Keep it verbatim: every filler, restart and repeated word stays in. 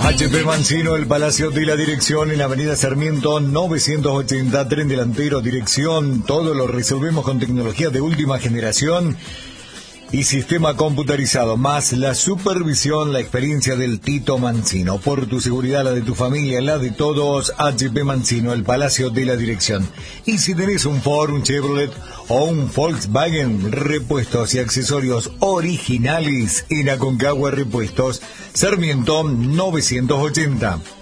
H P Mancino, el Palacio de la Dirección en Avenida Sarmiento novecientos ochenta, tren delantero, dirección. Todo lo resolvemos con tecnología de última generación y sistema computarizado, más la supervisión, la experiencia del Tito Mancino. Por tu seguridad, la de tu familia, la de todos, H P Mancino, el Palacio de la Dirección. Y si tenés un Ford, un Chevrolet o un Volkswagen, repuestos y accesorios originales en Aconcagua Repuestos, Sarmiento novecientos ochenta.